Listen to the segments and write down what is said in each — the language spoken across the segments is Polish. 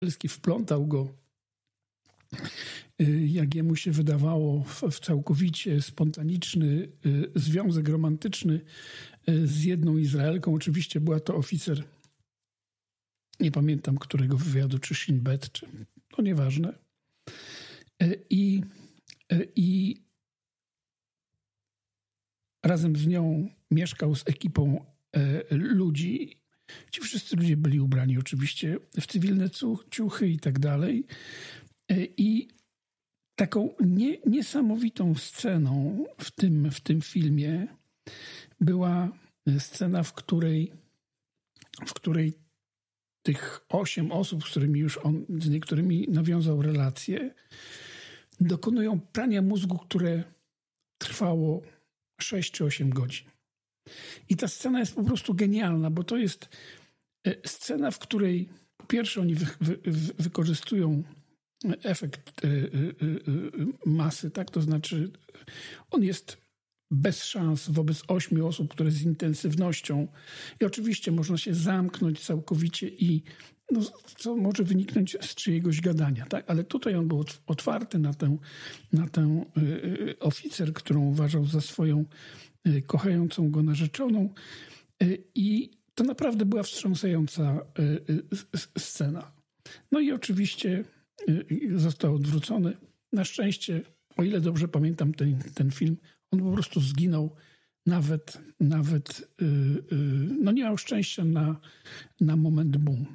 wplątał go, jak jemu się wydawało, w całkowicie spontaniczny związek romantyczny z jedną Izraelką. Oczywiście była to oficer, nie pamiętam którego wywiadu, czy Shin Bet, czy no nieważne. I razem z nią mieszkał z ekipą ludzi. Ci wszyscy ludzie byli ubrani oczywiście w cywilne ciuchy i tak dalej. I taką niesamowitą sceną w tym filmie była scena, w której tych 8 osób, z którymi już on z niektórymi nawiązał relacje, dokonują prania mózgu, które trwało 6 czy 8 godzin. I ta scena jest po prostu genialna, bo to jest scena, w której po pierwsze oni wykorzystują efekt masy, tak? To znaczy on jest bez szans wobec 8 osób, które z intensywnością i oczywiście można się zamknąć całkowicie i no, co może wyniknąć z czyjegoś gadania, tak? Ale tutaj on był otwarty na tę oficer, którą uważał za swoją kochającą go narzeczoną i to naprawdę była wstrząsająca scena. No i oczywiście został odwrócony. Na szczęście, o ile dobrze pamiętam ten film, on po prostu zginął. Nawet no nie miał szczęścia na moment boom.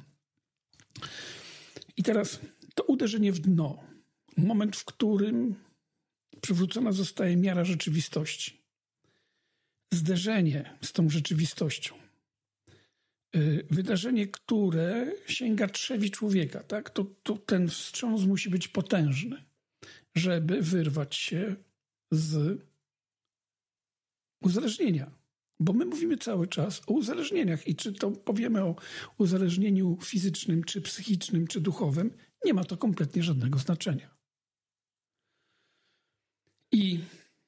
I teraz to uderzenie w dno. Moment, w którym przywrócona zostaje miara rzeczywistości. Zderzenie z tą rzeczywistością. Wydarzenie, które sięga trzewi człowieka. Tak? To ten wstrząs musi być potężny, żeby wyrwać się z uzależnienia. Bo my mówimy cały czas o uzależnieniach i czy to powiemy o uzależnieniu fizycznym, czy psychicznym, czy duchowym, nie ma to kompletnie żadnego znaczenia. I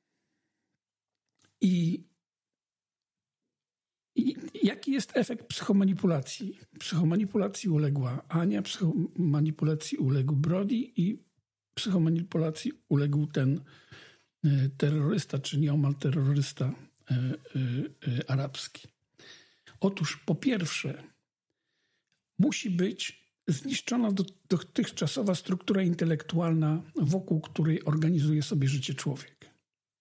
jaki jest efekt psychomanipulacji? Psychomanipulacji uległa Ania, psychomanipulacji uległ Brody i psychomanipulacji uległ ten terrorysta, czy nieomal terrorysta arabski. Otóż po pierwsze musi być zniszczona dotychczasowa struktura intelektualna, wokół której organizuje sobie życie człowiek.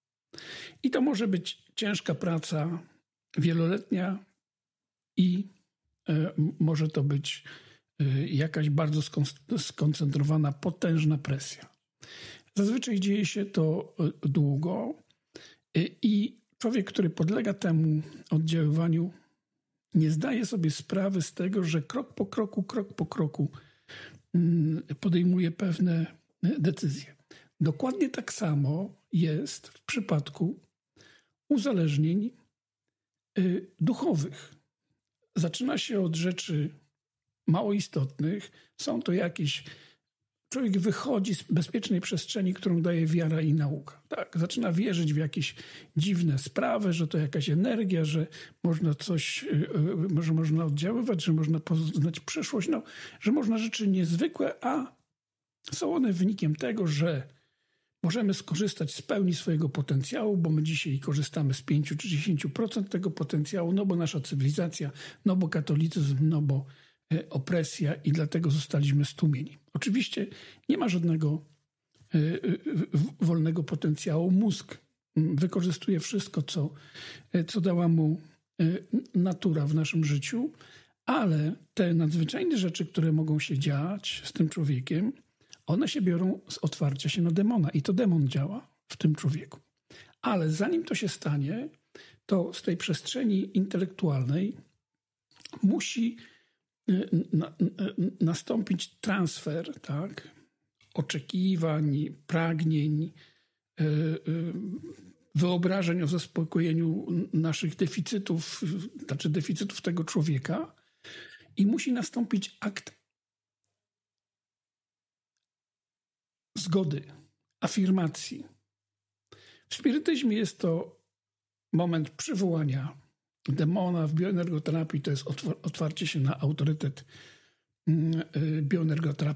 I to może być ciężka praca, wieloletnia i może to być jakaś bardzo skoncentrowana, potężna presja. Zazwyczaj dzieje się to długo i człowiek, który podlega temu oddziaływaniu, nie zdaje sobie sprawy z tego, że krok po kroku podejmuje pewne decyzje. Dokładnie tak samo jest w przypadku uzależnień duchowych. Zaczyna się od rzeczy mało istotnych. Są to jakieś... Człowiek wychodzi z bezpiecznej przestrzeni, którą daje wiara i nauka. Tak, zaczyna wierzyć w jakieś dziwne sprawy, że to jakaś energia, że można coś, że można oddziaływać, że można poznać przyszłość, no, że można rzeczy niezwykłe, a są one wynikiem tego, że możemy skorzystać z pełni swojego potencjału, bo my dzisiaj korzystamy z 5 czy 10% tego potencjału, no bo nasza cywilizacja, no bo katolicyzm, no bo opresja i dlatego zostaliśmy stłumieni. Oczywiście nie ma żadnego wolnego potencjału. Mózg wykorzystuje wszystko, co dała mu natura w naszym życiu, ale te nadzwyczajne rzeczy, które mogą się dziać z tym człowiekiem, one się biorą z otwarcia się na demona i to demon działa w tym człowieku. Ale zanim to się stanie, to z tej przestrzeni intelektualnej musi nastąpić transfer, tak, oczekiwań, pragnień, wyobrażeń o zaspokojeniu naszych deficytów, znaczy deficytów tego człowieka i musi nastąpić akt zgody, afirmacji. W spirytyzmie jest to moment przywołania demona, w bioenergoterapii to jest otwarcie się na autorytet bioenergoterapii